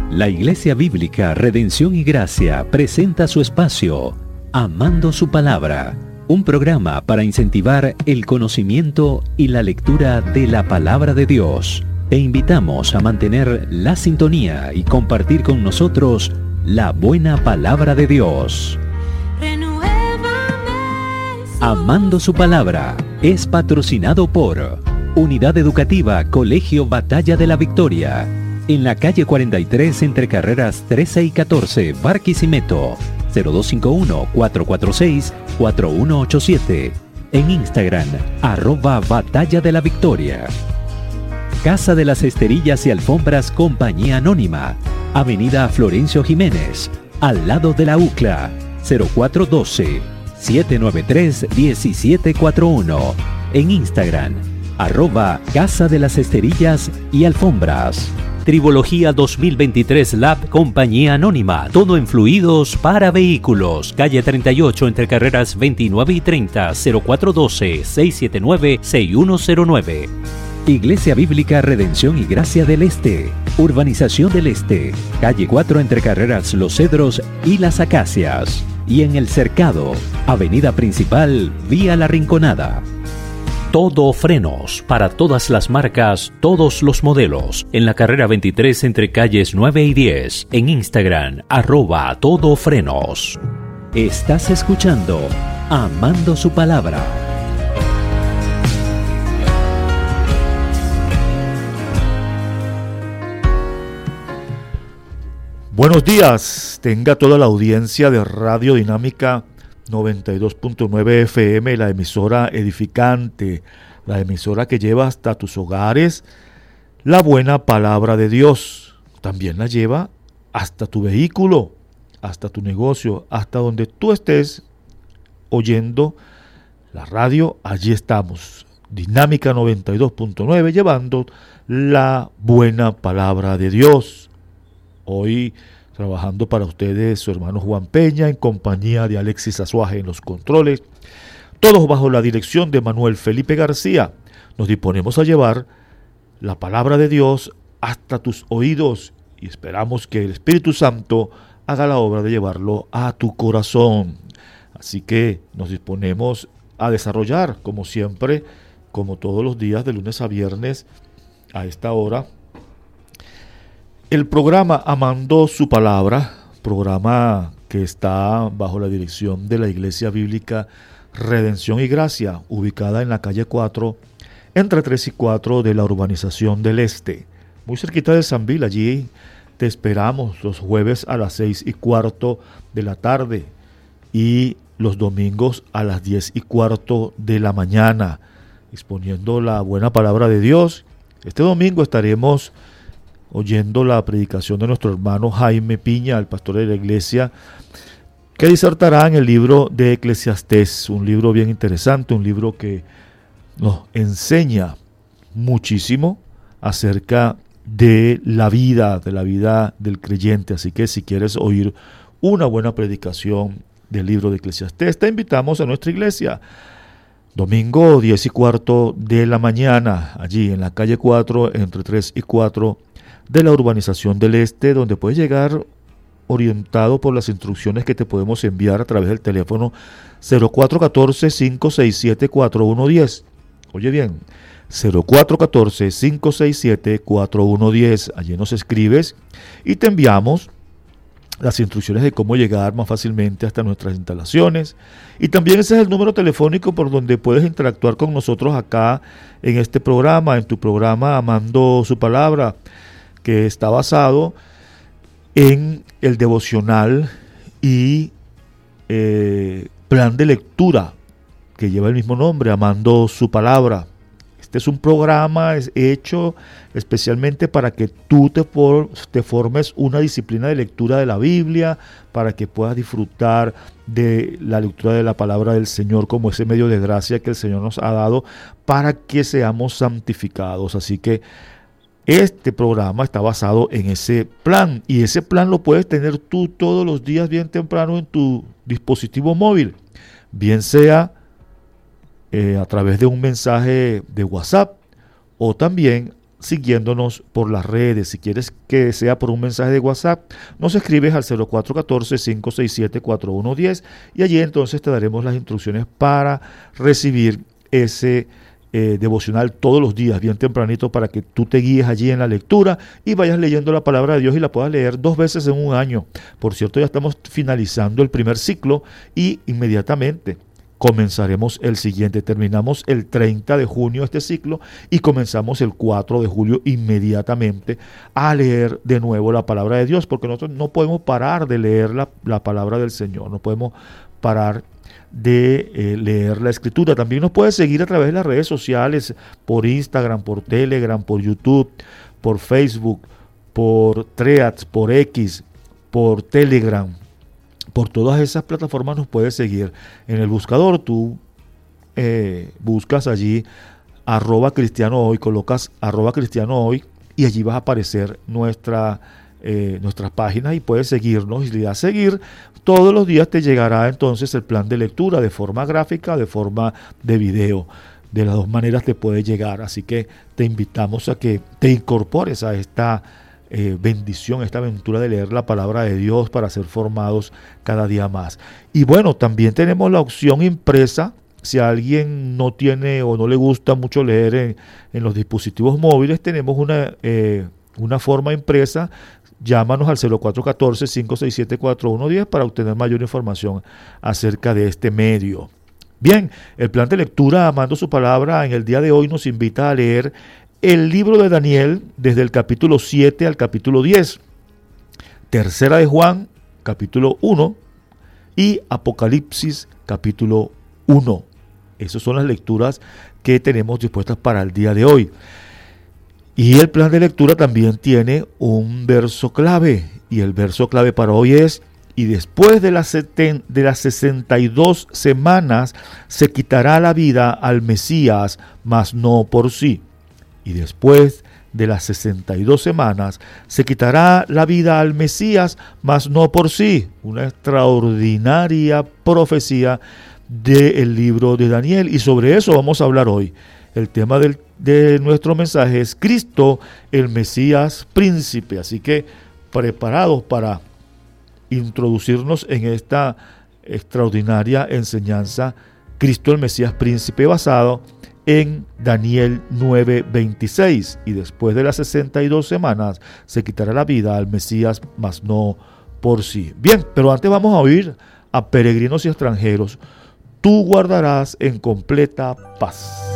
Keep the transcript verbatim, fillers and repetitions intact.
La Iglesia Bíblica Redención y Gracia presenta su espacio Amando su Palabra, un programa para incentivar el conocimiento y la lectura de la Palabra de Dios. Te invitamos a mantener la sintonía y compartir con nosotros la buena Palabra de Dios. Amando su Palabra es patrocinado por Unidad Educativa Colegio Batalla de la Victoria, en la calle cuarenta y tres entre carreras trece y catorce, Barquisimeto, cero dos cinco uno, cuatro cuatro seis, cuatro uno ocho siete. En Instagram, arroba Batalla de la Victoria. Casa de las Esterillas y Alfombras Compañía Anónima, Avenida Florencio Jiménez, al lado de la U C L A, cero cuatro uno dos, siete nueve tres, uno siete cuatro uno. En Instagram, arroba Casa de las Esterillas y Alfombras. Tribología dos mil veintitrés Lab Compañía Anónima, todo en fluidos para vehículos, calle treinta y ocho entre carreras veintinueve y treinta, cero cuatro uno dos, seis siete nueve, seis uno cero nueve. Iglesia Bíblica Redención y Gracia del Este, Urbanización del Este, calle cuatro entre carreras Los Cedros y Las Acacias, y en El Cercado, avenida principal, vía La Rinconada. Todo Frenos, para todas las marcas, todos los modelos, en la carrera veintitrés entre calles nueve y diez, en Instagram, arroba Todo Frenos. Estás escuchando Amando su Palabra. Buenos días, tenga toda la audiencia de Radio Dinámica noventa y dos punto nueve F M, la emisora edificante, la emisora que lleva hasta tus hogares la buena palabra de Dios. También la lleva hasta tu vehículo, hasta tu negocio, hasta donde tú estés oyendo la radio. Allí estamos, Dinámica noventa y dos punto nueve, llevando la buena palabra de Dios. Hoy trabajando para ustedes su hermano Juan Peña, en compañía de Alexis Azuaje en los controles, todos bajo la dirección de Manuel Felipe García. Nos disponemos a llevar la palabra de Dios hasta tus oídos y esperamos que el Espíritu Santo haga la obra de llevarlo a tu corazón. Así que nos disponemos a desarrollar, como siempre, como todos los días de lunes a viernes a esta hora, el programa Amando su Palabra, programa que está bajo la dirección de la Iglesia Bíblica Redención y Gracia, ubicada en la calle cuatro, entre tres y cuatro de la Urbanización del Este, muy cerquita de San Vil. Allí te esperamos los jueves a las seis y cuarto de la tarde y los domingos a las diez y cuarto de la mañana, exponiendo la buena palabra de Dios. Este domingo estaremos oyendo la predicación de nuestro hermano Jaime Piña, el pastor de la iglesia, que disertará en el libro de Eclesiastés, un libro bien interesante, un libro que nos enseña muchísimo acerca de la vida, de la vida del creyente. Así que si quieres oír una buena predicación del libro de Eclesiastés, te invitamos a nuestra iglesia. Domingo diez y cuarto de la mañana, allí en la calle cuatro, entre tres y cuatro de la Urbanización del Este, donde puedes llegar orientado por las instrucciones que te podemos enviar a través del teléfono cero cuatro uno cuatro, cinco seis siete, cuatro uno uno cero. Oye bien, cero cuatro uno cuatro, cinco seis siete, cuatro uno uno cero. Allí nos escribes y te enviamos las instrucciones de cómo llegar más fácilmente hasta nuestras instalaciones. Y también ese es el número telefónico por donde puedes interactuar con nosotros acá en este programa, en tu programa Amando su Palabra, que está basado en el devocional y eh, plan de lectura que lleva el mismo nombre, Amando su Palabra. Este es un programa es hecho especialmente para que tú te, for, te formes una disciplina de lectura de la Biblia, para que puedas disfrutar de la lectura de la palabra del Señor como ese medio de gracia que el Señor nos ha dado para que seamos santificados. Así que este programa está basado en ese plan, y ese plan lo puedes tener tú todos los días bien temprano en tu dispositivo móvil, bien sea eh, a través de un mensaje de WhatsApp o también siguiéndonos por las redes. Si quieres que sea por un mensaje de WhatsApp, nos escribes al cero cuatro uno cuatro, cinco seis siete, cuatro uno uno cero y allí entonces te daremos las instrucciones para recibir ese eh, devocional todos los días, bien tempranito, para que tú te guíes allí en la lectura y vayas leyendo la palabra de Dios y la puedas leer dos veces en un año. Por cierto, ya estamos finalizando el primer ciclo y inmediatamente comenzaremos el siguiente. Terminamos el treinta de junio este ciclo y comenzamos el cuatro de julio inmediatamente a leer de nuevo la palabra de Dios, porque nosotros no podemos parar de leer la, la palabra del Señor, no podemos parar de eh, leer la escritura. También nos puedes seguir a través de las redes sociales, por Instagram, por Telegram, por YouTube, por Facebook, por Threads, por X, por Telegram. Por todas esas plataformas nos puedes seguir. En el buscador tú eh, buscas allí arroba cristiano hoy, colocas arroba cristiano hoy y allí vas a aparecer nuestra, eh, nuestras páginas y puedes seguirnos. Y si le das a seguir, todos los días te llegará entonces el plan de lectura de forma gráfica, de forma de video. De las dos maneras te puede llegar. Así que te invitamos a que te incorpores a esta Eh, bendición, esta aventura de leer la palabra de Dios para ser formados cada día más. Y bueno, también tenemos la opción impresa. Si a alguien no tiene o no le gusta mucho leer en, en los dispositivos móviles, tenemos una, eh, una forma impresa. Llámanos al cero cuatro uno cuatro, cinco seis siete, cuatro uno uno cero para obtener mayor información acerca de este medio. Bien, el plan de lectura Amando su Palabra en el día de hoy nos invita a leer el libro de Daniel desde el capítulo siete al capítulo diez, Tercera de Juan, capítulo uno, y Apocalipsis, capítulo uno. Esas son las lecturas que tenemos dispuestas para el día de hoy. Y el plan de lectura también tiene un verso clave, y el verso clave para hoy es: y después de las, seten, de las sesenta y dos semanas se quitará la vida al Mesías, mas no por sí. Y después de las sesenta y dos semanas se quitará la vida al Mesías, mas no por sí. Una extraordinaria profecía del libro de Daniel. Y sobre eso vamos a hablar hoy. El tema del, de nuestro mensaje es Cristo, el Mesías príncipe. Así que preparados para introducirnos en esta extraordinaria enseñanza, Cristo, el Mesías príncipe, basado en Daniel nueve veintiséis, y después de las sesenta y dos semanas se quitará la vida al Mesías, mas no por sí. Bien, pero antes vamos a oír a peregrinos y extranjeros: tú guardarás en completa paz.